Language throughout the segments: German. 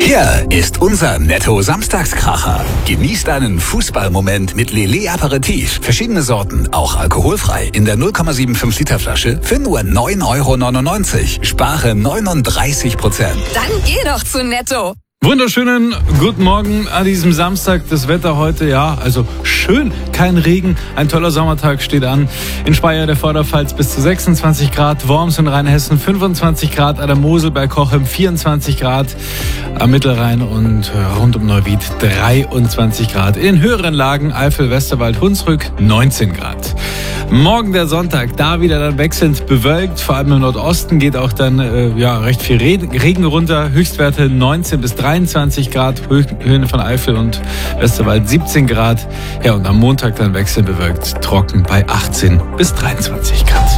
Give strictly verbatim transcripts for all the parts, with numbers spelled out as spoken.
Hier ist unser Netto-Samstagskracher. Genießt einen Fußballmoment mit Lele Aperitif. Verschiedene Sorten, auch alkoholfrei. In der null Komma fünfundsiebzig Liter Flasche für nur neun Euro neunundneunzig. Spare neununddreißig Prozent. Dann geh doch zu Netto. Wunderschönen guten Morgen an diesem Samstag. Das Wetter heute, ja, also schön, kein Regen. Ein toller Sommertag steht an. In Speyer, der Vorderpfalz bis zu sechsundzwanzig Grad. Worms in Rheinhessen fünfundzwanzig Grad. An der Mosel bei Cochem vierundzwanzig Grad. Am Mittelrhein und rund um Neuwied dreiundzwanzig Grad. In den höheren Lagen Eifel, Westerwald, Hunsrück neunzehn Grad. Morgen der Sonntag, da wieder dann wechselnd bewölkt. Vor allem im Nordosten geht auch dann äh, ja, recht viel Regen runter. Höchstwerte neunzehn bis dreiundzwanzig Grad. Höhen von Eifel und Westerwald siebzehn Grad. Ja, und am Montag dann wechselnd bewölkt. Trocken bei achtzehn bis dreiundzwanzig Grad.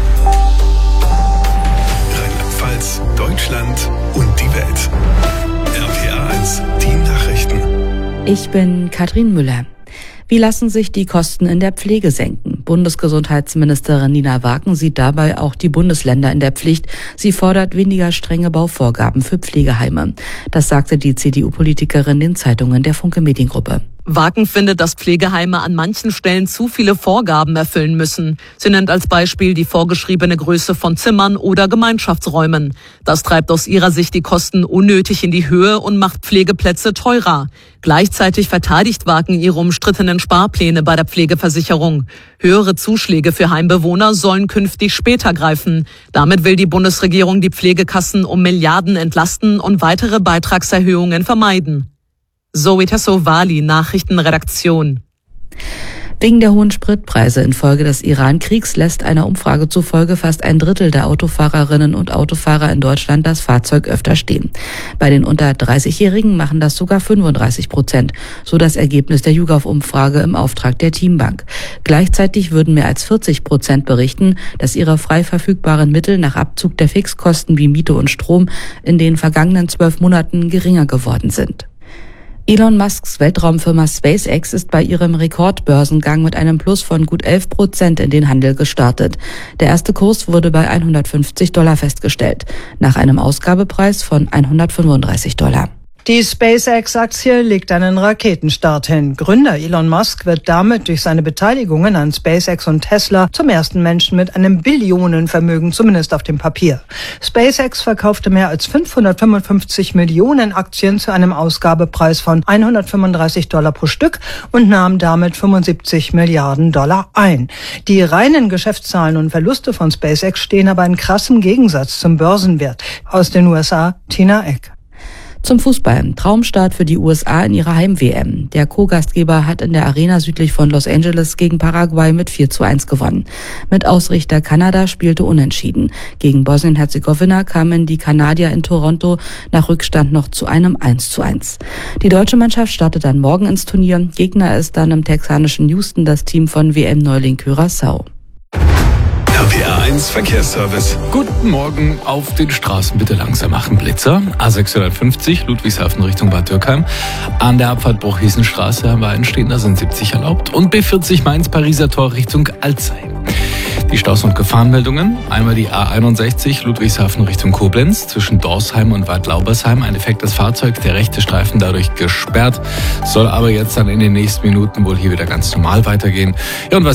Rheinland-Pfalz, Deutschland und die Welt. R P R eins, die Nachrichten. Ich bin Katrin Müller. Wie lassen sich die Kosten in der Pflege senken? Bundesgesundheitsministerin Nina Waken sieht dabei auch die Bundesländer in der Pflicht. Sie fordert weniger strenge Bauvorgaben für Pflegeheime. Das sagte die C D U-Politikerin den Zeitungen der Funke Mediengruppe. Waken findet, dass Pflegeheime an manchen Stellen zu viele Vorgaben erfüllen müssen. Sie nennt als Beispiel die vorgeschriebene Größe von Zimmern oder Gemeinschaftsräumen. Das treibt aus ihrer Sicht die Kosten unnötig in die Höhe und macht Pflegeplätze teurer. Gleichzeitig verteidigt Waken ihre umstrittenen Sparpläne bei der Pflegeversicherung. Höhere Zuschläge für Heimbewohner sollen künftig später greifen. Damit will die Bundesregierung die Pflegekassen um Milliarden entlasten und weitere Beitragserhöhungen vermeiden. Zoe Tassovali, Nachrichtenredaktion. Wegen der hohen Spritpreise infolge des Iran-Kriegs lässt einer Umfrage zufolge fast ein Drittel der Autofahrerinnen und Autofahrer in Deutschland das Fahrzeug öfter stehen. Bei den unter dreißigjährigen machen das sogar fünfunddreißig Prozent, so das Ergebnis der YouGov-Umfrage im Auftrag der Teambank. Gleichzeitig würden mehr als vierzig Prozent berichten, dass ihre frei verfügbaren Mittel nach Abzug der Fixkosten wie Miete und Strom in den vergangenen zwölf Monaten geringer geworden sind. Elon Musks Weltraumfirma SpaceX ist bei ihrem Rekordbörsengang mit einem Plus von gut elf Prozent in den Handel gestartet. Der erste Kurs wurde bei hundertfünfzig Dollar festgestellt, nach einem Ausgabepreis von hundertfünfunddreißig Dollar. Die SpaceX-Aktie legt einen Raketenstart hin. Gründer Elon Musk wird damit durch seine Beteiligungen an SpaceX und Tesla zum ersten Menschen mit einem Billionenvermögen, zumindest auf dem Papier. SpaceX verkaufte mehr als fünfhundertfünfundfünfzig Millionen Aktien zu einem Ausgabepreis von hundertfünfunddreißig Dollar pro Stück und nahm damit fünfundsiebzig Milliarden Dollar ein. Die reinen Geschäftszahlen und Verluste von SpaceX stehen aber in krassem Gegensatz zum Börsenwert. Aus den U S A, Tina Eck. Zum Fußball. Traumstart für die U S A in ihrer Heim-W M. Der Co-Gastgeber hat in der Arena südlich von Los Angeles gegen Paraguay mit vier zu eins gewonnen. Mit Ausrichter Kanada spielte unentschieden. Gegen Bosnien-Herzegowina kamen die Kanadier in Toronto nach Rückstand noch zu einem eins zu eins. Die deutsche Mannschaft startet dann morgen ins Turnier. Gegner ist dann im texanischen Houston das Team von W M-Neuling Curaçao. R P R eins Verkehrsservice. Guten Morgen. Auf den Straßen bitte langsam machen. Blitzer. A sechshundertfünfzig Ludwigshafen Richtung Bad Dürkheim. An der Abfahrt Bruchhiesenstraße haben wir einen stehen, da sind siebzig erlaubt. Und B vierzig Mainz-Pariser Tor Richtung Alzey. Die Staus- und Gefahrenmeldungen. Einmal die A einundsechzig Ludwigshafen Richtung Koblenz zwischen Dorsheim und Waldlaubersheim. Ein defektes Fahrzeug, der rechte Streifen dadurch gesperrt. Soll aber jetzt dann in den nächsten Minuten wohl hier wieder ganz normal weitergehen. Ja, und was